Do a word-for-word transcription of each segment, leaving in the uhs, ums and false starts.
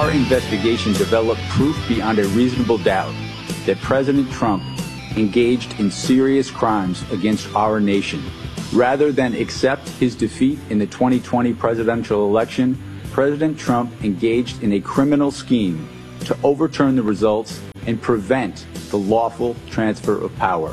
our investigation developed proof beyond a reasonable doubt that President Trump engaged in serious crimes against our nation. Rather than accept his defeat in the twenty twenty presidential election, President Trump engaged in a criminal scheme to overturn the results and prevent the lawful transfer of power.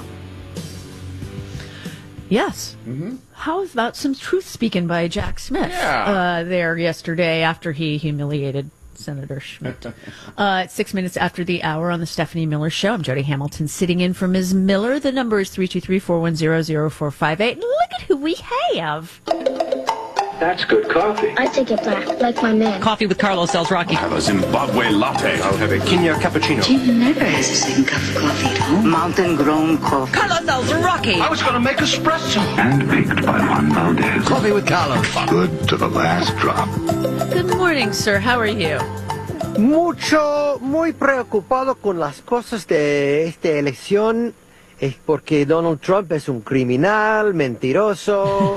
Yes. Mm-hmm. How about some truth speaking by Jack Smith Yeah. uh, there yesterday after he humiliated Senator Schmidt? uh, six minutes after the hour on the Stephanie Miller Show. I'm Jody Hamilton sitting in for Miz Miller. The number is three two three, four one zero, zero four five eight. Look at who we have. That's good coffee. I take it black, like my man. Coffee with Carlos El Rocky. Have a Zimbabwe latte. I'll have a Kenya cappuccino. Jim never has a second cup of coffee at home. Mountain grown coffee. Carlos El Rocky. I was going to make espresso. And baked by Juan Valdez. Coffee with Carlos. Good to the last drop. Good morning, sir. How are you? Mucho, muy preocupado con las cosas de esta elección. Es porque Donald Trump es un criminal, mentiroso.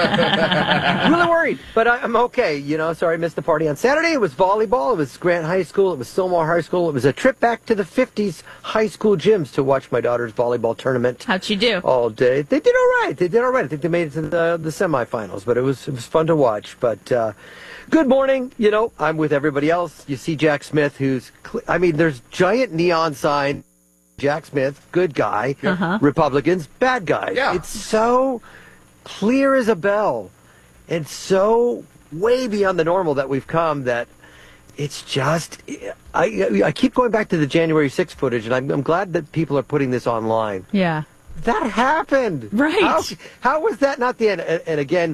Really worried, but I, I'm okay. You know, sorry I missed the party on Saturday. It was volleyball. It was Grant High School. It was Sylmar High School. It was a trip back to the fifties high school gyms to watch my daughter's volleyball tournament. How'd she do? All day. They did all right. They did all right. I think they made it to the, the semifinals, but it was it was fun to watch. But uh, good morning. You know, I'm with everybody else. You see Jack Smith, who's, cl- I mean, there's giant neon sign. Jack Smith, good guy. Uh-huh. Republicans, bad guys. Yeah. It's so clear as a bell. And so way beyond the normal that we've come that it's just, I, I keep going back to the January sixth footage, and I'm, I'm glad that people are putting this online. Yeah. That happened. Right. How, how was that not the end? And, and again,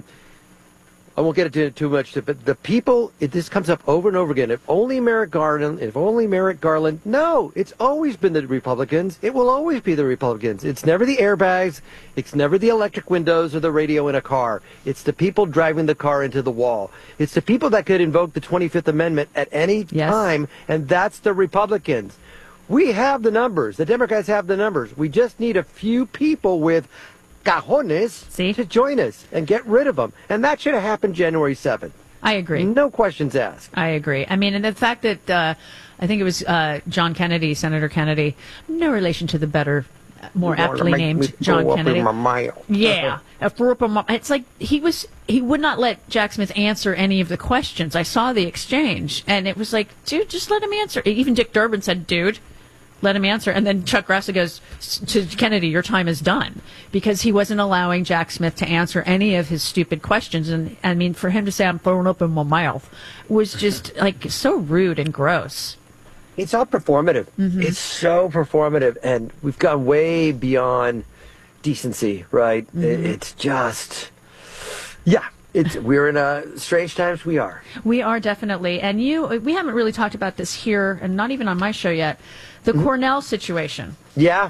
I won't get into it too much, but the people, it, this comes up over and over again. If only Merrick Garland, if only Merrick Garland. No, it's always been the Republicans. It will always be the Republicans. It's never the airbags. It's never the electric windows or the radio in a car. It's the people driving the car into the wall. It's the people that could invoke the twenty-fifth Amendment at any Yes. time, and that's the Republicans. We have the numbers. The Democrats have the numbers. We just need a few people with cajones See? to join us and get rid of them. And that should have happened January seventh. I agree. No questions asked. I agree. I mean, and the fact that uh, I think it was uh, John Kennedy, Senator Kennedy, no relation to the better, more You wanna aptly make me named John throw up in Kennedy. my mouth. Yeah, a threw up in my- it's like he was. He would not let Jack Smith answer any of the questions. I saw the exchange, and it was like, dude, just let him answer. Even Dick Durbin said, dude, let him answer. And then Chuck Grassley goes to Kennedy, your time is done, because he wasn't allowing Jack Smith to answer any of his stupid questions. And I mean, for him to say I'm throwing up in my mouth was just like so rude and gross. It's all performative. Mm-hmm. It's so performative, and we've gone way beyond decency, right? Mm-hmm. It, it's just, yeah. It's we're in a strange times. We are. We are definitely. And you, we haven't really talked about this here, and not even on my show yet. The Mm-hmm. Cornell situation. Yeah.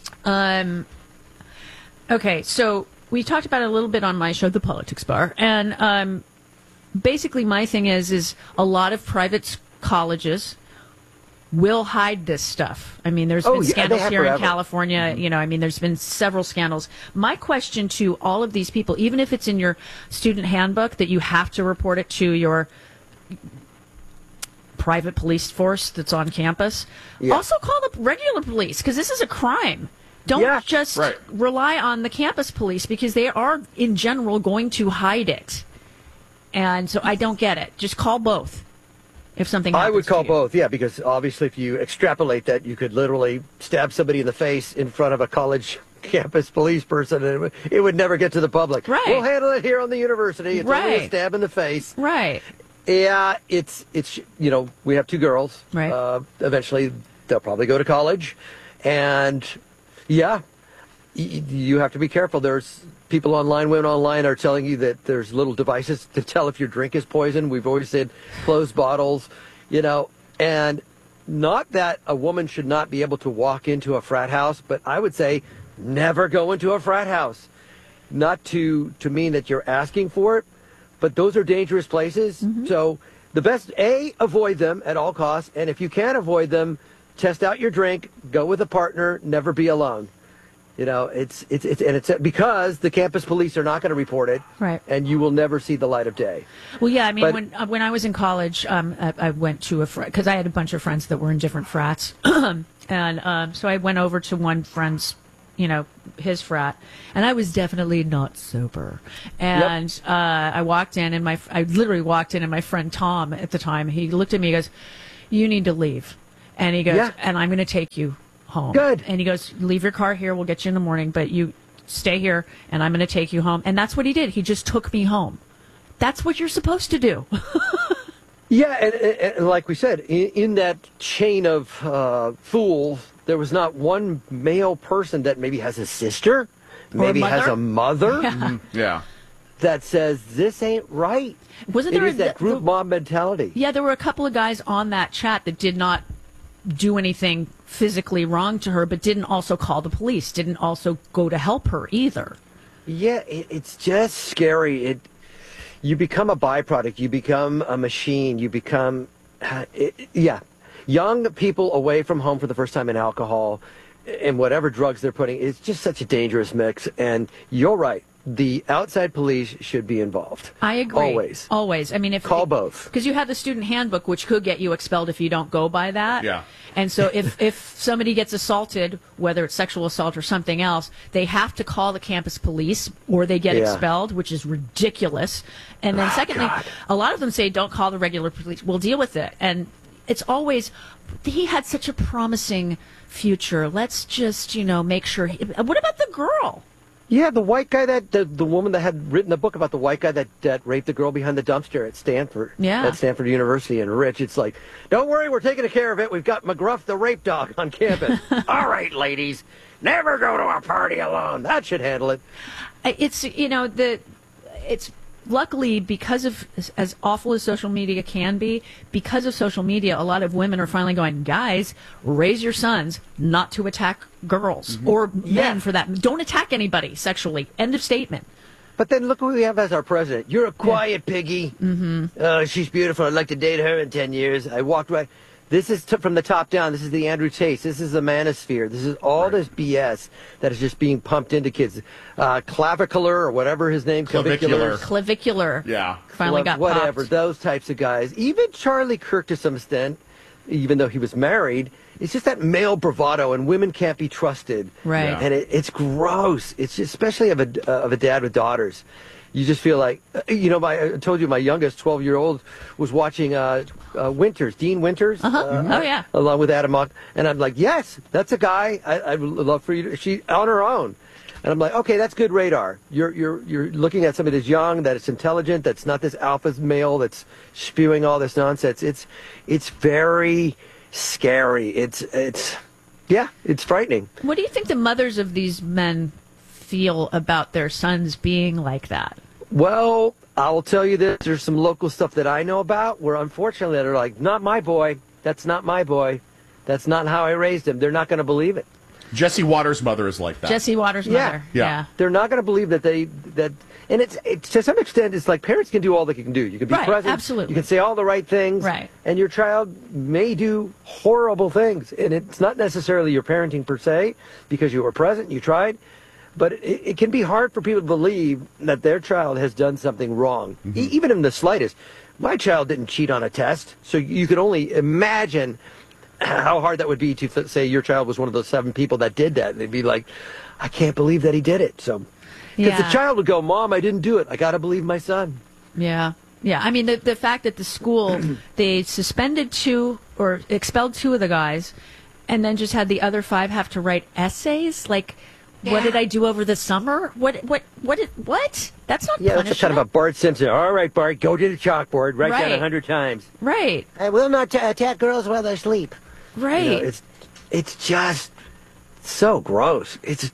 Um. Okay, so we talked about it a little bit on my show, The Politics Bar, and um, basically my thing is, is a lot of private s- colleges will hide this stuff. I mean, there's Oh, been yeah, they scandals have here in forever. California. You know, I mean, there's been several scandals. My question to all of these people, even if it's in your student handbook that you have to report it to your private police force that's on campus, Yeah. also call the regular police, because this is a crime. Don't Yeah, just right. rely on the campus police, because they are, in general, going to hide it. And so I don't get it. Just call both if something happens I would to call you. both, yeah, because obviously if you extrapolate that, you could literally stab somebody in the face in front of a college campus police person, and it would, it would never get to the public. Right. We'll handle it here on the university. It's only a Right. stab in the face. Right. Yeah, it's, it's you know, we have two girls. Right. Uh, eventually, they'll probably go to college. And, yeah, y- you have to be careful. There's people online, women online are telling you that there's little devices to tell if your drink is poison. We've always said closed bottles, you know, and not that a woman should not be able to walk into a frat house, but I would say never go into a frat house. Not to, to mean that you're asking for it, but those are dangerous places. Mm-hmm. So the best, A, avoid them at all costs. And if you can't avoid them, test out your drink, go with a partner, never be alone. You know, it's it's it's and it's because the campus police are not going to report it, Right. And you will never see the light of day. Well, yeah, I mean, But- when uh, when I was in college, um, I, I went to a frat because I had a bunch of friends that were in different frats, and um, so I went over to one friend's, you know, his frat, and I was definitely not sober. And uh, I walked in, and my I literally walked in, and my friend Tom at the time, he looked at me, he goes, "You need to leave," and he goes, Yeah. "And I'm going to take you home." Good. And he goes, "Leave your car here. We'll get you in the morning, but you stay here, and I'm going to take you home." And that's what he did. He just took me home. That's what you're supposed to do. Yeah, and, and, and like we said, in, in that chain of uh, fools, there was not one male person that maybe has a sister, maybe has mother. a mother Yeah. Yeah. that says this ain't right. Wasn't It there is a- that group the- mob mentality. Yeah, there were a couple of guys on that chat that did not do anything physically wrong to her, but didn't also call the police, didn't also go to help her either. Yeah, it, it's just scary. It you become a byproduct. You become a machine. You become, uh, it, yeah, young people away from home for the first time in alcohol and whatever drugs they're putting. It's just such a dangerous mix. And you're right. The outside police should be involved. I agree. Always. Always. I mean, if Call both. Because you have the student handbook, which could get you expelled if you don't go by that. Yeah. And so if, if somebody gets assaulted, whether it's sexual assault or something else, they have to call the campus police or they get Yeah. expelled, which is ridiculous. And then Oh, secondly, God. a lot of them say, don't call the regular police. We'll deal with it. And it's always, he had such a promising future. Let's just, you know, make sure. He, what about the girl? Yeah, the white guy that the, the woman that had written a book about the white guy that, that raped the girl behind the dumpster at Stanford. Yeah. At Stanford University. And Rich, it's like, don't worry, we're taking care of it. We've got McGruff the rape dog on campus. All right, ladies, never go to a party alone. That should handle it. It's, you know, the it's luckily because of as- as awful as social media can be, because of social media, a lot of women are finally going, guys, raise your sons not to attack girls or Yeah. men for that. Don't attack anybody sexually. End of statement. But then look who we have as our president. You're a quiet piggy. Mm-hmm. Oh, she's beautiful. I'd like to date her in ten years. I walked right. This is t- from the top down. This is the Andrew Tate. This is the manosphere. This is all this B S that is just being pumped into kids. Uh, clavicular or whatever his name. Clavicular. Clavicular. Yeah. Finally Well, got whatever. popped. Those types of guys. Even Charlie Kirk to some extent, even though he was married. It's just that male bravado, and women can't be trusted. Right. Yeah. And it, it's gross. It's just, especially of a uh, of a dad with daughters. You just feel like, uh, you know, my, I told you my youngest twelve-year-old was watching uh, uh, Winters, Dean Winters. Uh-huh. uh, Oh, yeah. Along with Adam Mock. And I'm like, yes, that's a guy I, I would love for you to, she, on her own. And I'm like, okay, that's good radar. You're, you're, you're looking at somebody that's young, that's intelligent, that's not this alpha male that's spewing all this nonsense. It's, it's very scary. It's, it's, yeah, it's frightening. What do you think the mothers of these men feel about their sons being like that? Well, I will tell you this. There's some local stuff that I know about where, unfortunately, they're like, not my boy. That's not my boy. That's not how I raised him. They're not going to believe it. Jesse Waters' mother is like that. Jesse Waters' Yeah. mother. Yeah. They're not going to believe that they, that, and it's, it's, to some extent, it's like parents can do all they can do. You can be Right, present. absolutely. You can say all the right things. Right. And your child may do horrible things. And it's not necessarily your parenting per se, because you were present, you tried. But it, it can be hard for people to believe that their child has done something wrong, Mm-hmm. e- even in the slightest. My child didn't cheat on a test, so you could only imagine how hard that would be to th- say your child was one of those seven people that did that. They'd be like, I can't believe that he did it. So, because Yeah. the child would go, Mom, I didn't do it. I got to believe my son. Yeah. Yeah. I mean, the, the fact that the school, they suspended two or expelled two of the guys and then just had the other five have to write essays. Like, what did I do over the summer? What, what, what, did, what? That's not Yeah, punishment. that's a kind of a Bart Simpson. All right, Bart, go to the chalkboard, write down Right. a hundred times. Right. I will not t- attack girls while they sleep. Right. You know, it's it's just so gross. It's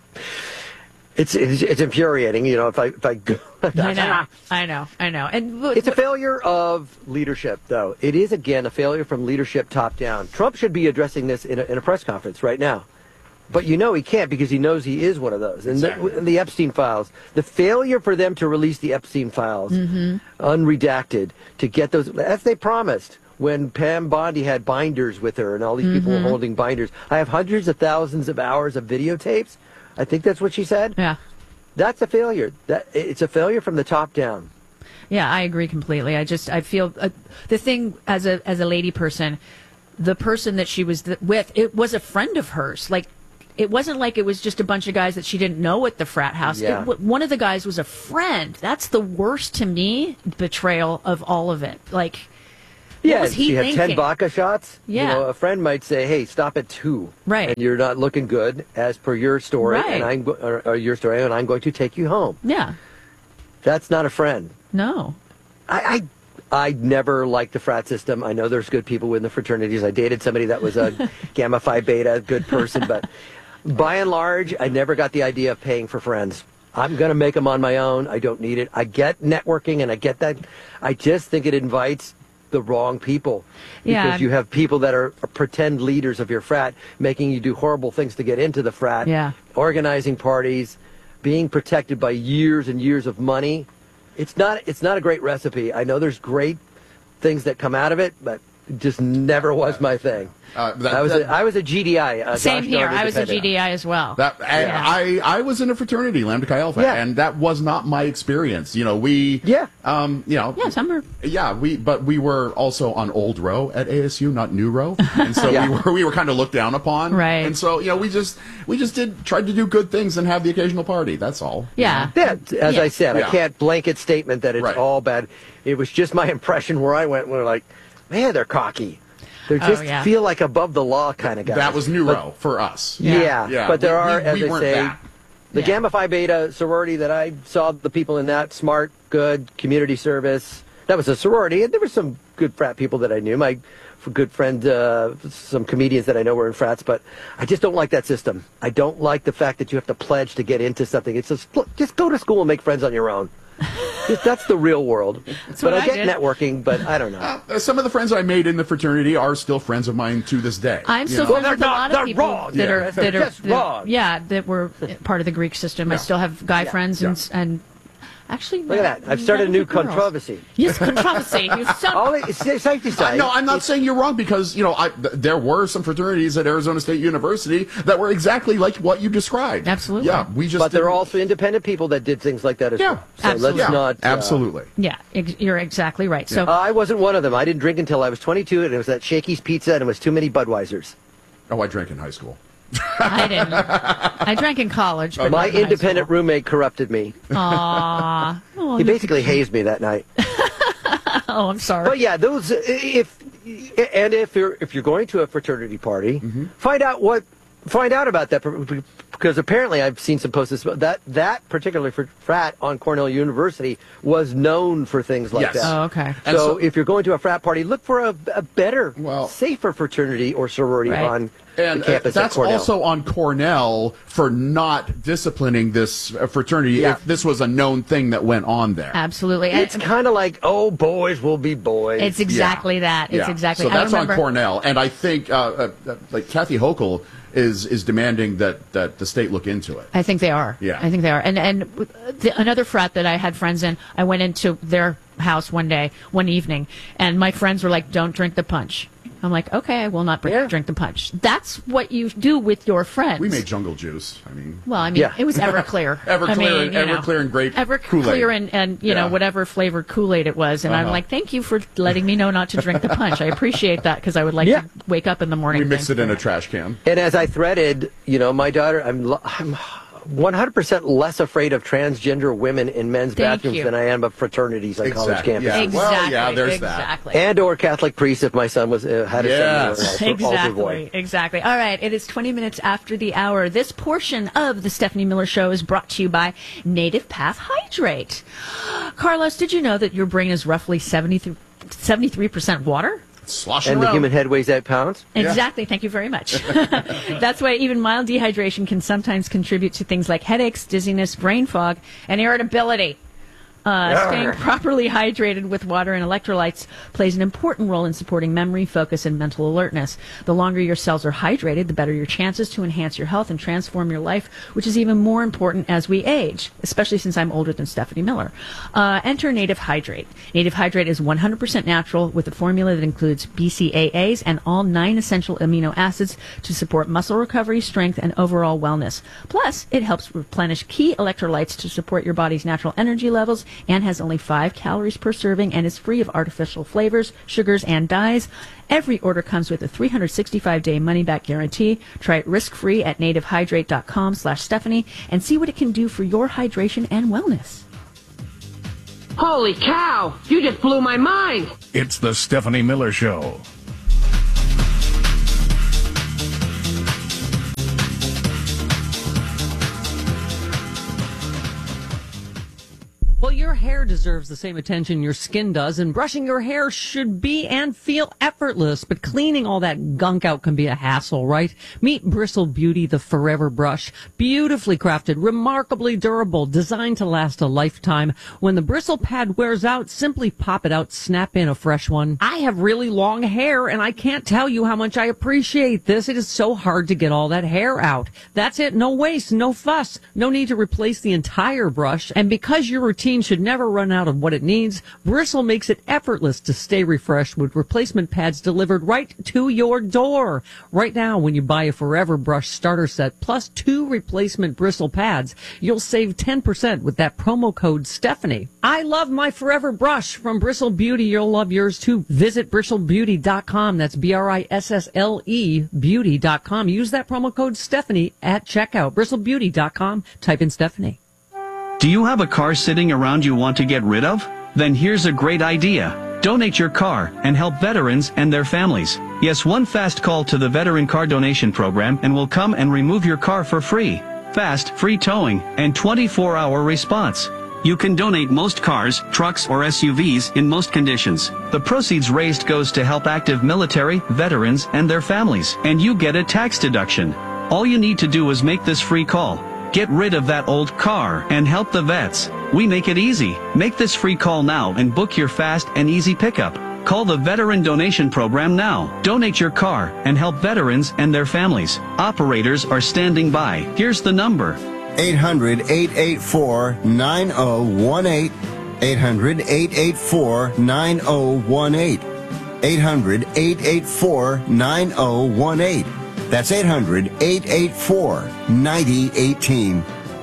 it's it's, it's infuriating. You know, if I if I go, I know. I know. I know. And it's a failure of leadership, though. It is again a failure from leadership top down. Trump should be addressing this in a, in a press conference right now. But you know he can't because he knows he is one of those. And Exactly. the, the Epstein files, the failure for them to release the Epstein files, unredacted, to get those, as they promised, when Pam Bondi had binders with her and all these people were holding binders. I have hundreds of thousands of hours of videotapes I think that's what she said. Yeah. That's a failure. That it's a failure from the top down. Yeah, I agree completely. I just I feel uh, the thing as a as a lady person, the person that she was th- with, it was a friend of hers. Like, it wasn't like it was just a bunch of guys that she didn't know at the frat house. Yeah. It, w- one of the guys was a friend. That's the worst to me betrayal of all of it. Like, what Yeah, was he she had thinking? ten vodka shots. Yeah. You know, a friend might say, "Hey, stop at two. Right. And you're not looking good as per your story, Right. and I'm go- or, or your story, and I'm going to take you home." Yeah. That's not a friend. No. I, I I never liked the frat system. I know there's good people in the fraternities. I dated somebody that was a Gamma Phi Beta, good person, but by and large, I never got the idea of paying for friends. I'm going to make them on my own. I don't need it. I get networking, and I get that. I just think it invites the wrong people. Yeah. Because you have people that are pretend leaders of your frat, making you do horrible things to get into the frat, Yeah. organizing parties, being protected by years and years of money. It's not it's not a great recipe. I know there's great things that come out of it, but it just never was my thing. Uh, that- I was that- a, I was a G D I. A Same Gosh here. Darn I was a Independent. G D I as well. That I, Yeah. I I was in a fraternity, Lambda Chi Alpha, Yeah. and that was not my experience. You know, we Yeah. um, you know, Yeah, some are. yeah, we but we were also on old row at A S U, not new row, and so Yeah. we were we were kind of looked down upon, Right. And so you know, we just we just did tried to do good things and have the occasional party. That's all. Yeah. Yeah, as Yeah. I said, Yeah. I can't blanket statement that it's Right. all bad. It was just my impression where I went, where like, man, they're cocky. They Oh, just yeah. feel like above the law kind of guys. That was new But- row for us. Yeah, Yeah. but there We- are, we- as we I weren't say, that. the Yeah. Gamma Phi Beta sorority that I saw the people in that smart, good community service. That was a sorority, and there were some good frat people that I knew. My f- good friend, uh, some comedians that I know were in frats, but I just don't like that system. I don't like the fact that you have to pledge to get into something. It's just look, just go to school and make friends on your own. Just- That's the real world. But what I I get did. networking, but I don't know. Uh, some of the friends I made in the fraternity are still friends of mine to this day. I'm you still know? friends Well, with a they're lot not- of they're people wrong. that are Yeah. that are Just that- wrong. yeah, that were part of the Greek system. I Yeah. still have guy Yeah. friends and and actually Look at that. I've started a new controversy. Yes, controversy. You sound All it- it's it's safe to Uh, say. no, I'm not saying you're wrong because you know I, th- there were some fraternities at Arizona State University that were exactly like what you described. Absolutely. Yeah, we just. But there are didn't- also independent people that did things like that as Yeah, well. So absolutely. let's yeah, not. uh, absolutely. yeah, ex- you're exactly right. So I wasn't one of them. I didn't drink until I was twenty-two, and it was at Shakey's Pizza, and it was too many Budweisers. Oh, I drank in high school. I didn't. I drank in college. But My not in high independent school. roommate corrupted me. Aw. Oh, He you- basically hazed me that night. oh, I'm sorry. But yeah, those if and if you're if you're going to a fraternity party, Mm-hmm. find out what find out about that because apparently I've seen some posts that that particular fr- frat on Cornell University was known for things like Yes. that. Oh, okay. And So, so- if you're going to a frat party, look for a, a better, Well- safer fraternity or sorority Right. on And the uh, campus at that's Cornell. also on Cornell for not disciplining this uh, fraternity Yeah. if this was a known thing that went on there. Absolutely. It's And- kind of like, oh, boys will be boys. It's exactly that. It's Yeah. exactly. So I that's on remember- Cornell, and I think uh, uh, uh, like Kathy Hochul is is demanding that that the state look into it. I think they are. Yeah. I think they are. And and the, another frat that I had friends in, I went into their house one day, one evening, and my friends were like, "Don't drink the punch." I'm like, "Okay, I will not br- Yeah. drink the punch." That's what you do with your friends. We made jungle juice. I mean, Well, I mean, Yeah. it was Everclear. Everclear I mean, and- you know, Everclear and grape Everclear Kool-Aid. and, and you know Yeah. whatever flavored Kool-Aid it was, and I'm Uh-huh. like, "Thank you for letting me know not to drink the punch. I appreciate that because I would like Yeah. to wake up in the morning." we mix and it think, in a trash can. And as I threaded, you know, my daughter, I'm, lo- I'm one hundred percent less afraid of transgender women in men's Thank bathrooms you. than I am of fraternities on college Exactly, campuses. yeah. Exactly. Well, yeah, there's that. exactly. And or Catholic priests if my son was uh, had a Yes. son. Also, also Exactly. boy. Exactly. All right. It is twenty minutes after the hour. This portion of the Stephanie Miller Show is brought to you by Native Path Hydrate. Carlos, did you know that your brain is roughly seventy-three percent water? Sloshing And the around. human head weighs eight pounds. Exactly. Thank you very much. That's why even mild dehydration can sometimes contribute to things like headaches, dizziness, brain fog, and irritability. Uh, staying properly hydrated with water and electrolytes plays an important role in supporting memory, focus, and mental alertness. The longer your cells are hydrated, the better your chances to enhance your health and transform your life, which is even more important as we age, especially since I'm older than Stephanie Miller. Uh, enter Native Hydrate. Native Hydrate is one hundred percent natural with a formula that includes B C A As and all nine essential amino acids to support muscle recovery, strength, and overall wellness. Plus, it helps replenish key electrolytes to support your body's natural energy levels and has only five calories per serving and is free of artificial flavors, sugars, and dyes. Every order comes with a three hundred sixty-five day money-back guarantee. Try it risk-free at nativehydrate.com slash Stephanie and see what it can do for your hydration and wellness. Holy cow! You just blew my mind! It's the Stephanie Miller Show. Well, your hair deserves the same attention your skin does, and brushing your hair should be and feel effortless, but cleaning all that gunk out can be a hassle, right? Meet Bristle Beauty, the Forever Brush. Beautifully crafted, remarkably durable, designed to last a lifetime. When the bristle pad wears out, simply pop it out, snap in a fresh one. I have really long hair, and I can't tell you how much I appreciate this. It is so hard to get all that hair out. That's it, no waste, no fuss, no need to replace the entire brush, and because your routine should never run out of what it needs, Bristle makes it effortless to stay refreshed with replacement pads delivered right to your door. Right now, when you buy a Forever Brush starter set plus two replacement bristle pads, you'll save ten percent with that promo code Stephanie. I love my Forever Brush from Bristle Beauty. You'll love yours too. Visit bristle beauty dot com. That's B R I S S L E beauty dot com. Use that promo code Stephanie at checkout. bristle beauty dot com. Type in Stephanie. Do you have a car sitting around you want to get rid of? Then here's a great idea. Donate your car and help veterans and their families. Yes, one fast call to the Veteran Car Donation Program and we'll come and remove your car for free. Fast, free towing, and twenty-four hour response. You can donate most cars, trucks, or S U Vs in most conditions. The proceeds raised goes to help active military, veterans, and their families. And you get a tax deduction. All you need to do is make this free call. Get rid of that old car and help the vets. We make it easy. Make this free call now and book your fast and easy pickup. Call the Veteran Donation Program now. Donate your car and help veterans and their families. Operators are standing by. Here's the number. eight hundred, eight eight four, nine oh one eight. eight hundred, eight eight four, nine oh one eight. eight hundred, eight eight four, nine oh one eight. That's eight hundred, eight eight four, nine oh one eight.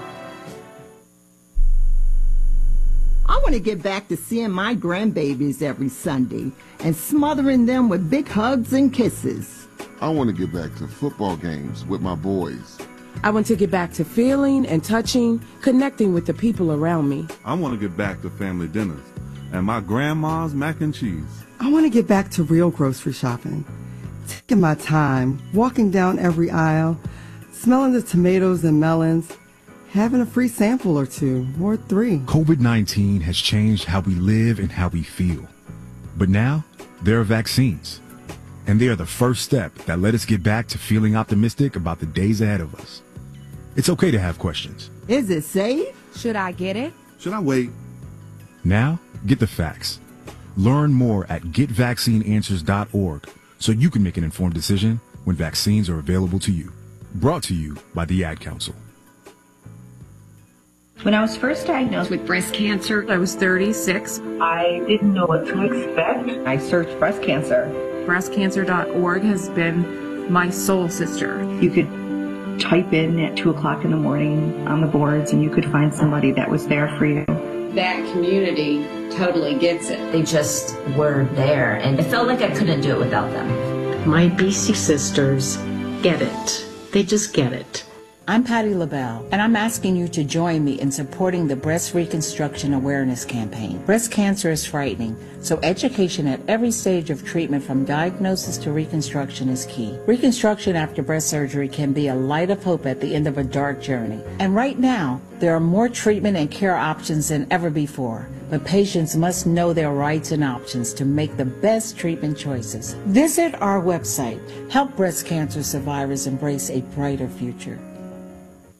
I want to get back to seeing my grandbabies every Sunday and smothering them with big hugs and kisses. I want to get back to football games with my boys. I want to get back to feeling and touching, connecting with the people around me. I want to get back to family dinners and my grandma's mac and cheese. I want to get back to real grocery shopping. Taking my time, walking down every aisle, smelling the tomatoes and melons, having a free sample or two, or three. COVID nineteen has changed how we live and how we feel. But now, there are vaccines. And they are the first step that let us get back to feeling optimistic about the days ahead of us. It's okay to have questions. Is it safe? Should I get it? Should I wait? Now, get the facts. Learn more at get vaccine answers dot org. So you can make an informed decision when vaccines are available to you. Brought to you by the Ad Council. When I was first diagnosed with breast cancer, I was thirty-six. I didn't know what to expect. I searched breast cancer. breast cancer dot org has been my soul sister. You could type in at two o'clock in the morning on the boards and you could find somebody that was there for you. That community totally gets it. They just were there, and it felt like I couldn't do it without them. My B C sisters get it. They just get it. I'm Patty LaBelle, and I'm asking you to join me in supporting the Breast Reconstruction Awareness Campaign. Breast cancer is frightening, so education at every stage of treatment from diagnosis to reconstruction is key. Reconstruction after breast surgery can be a light of hope at the end of a dark journey. And right now, there are more treatment and care options than ever before, but patients must know their rights and options to make the best treatment choices. Visit our website. Help breast cancer survivors embrace a brighter future.